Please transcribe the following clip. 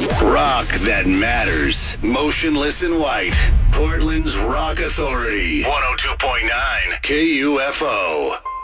Rock that matters. Motionless in White. Portland's Rock Authority. 102.9 KUFO.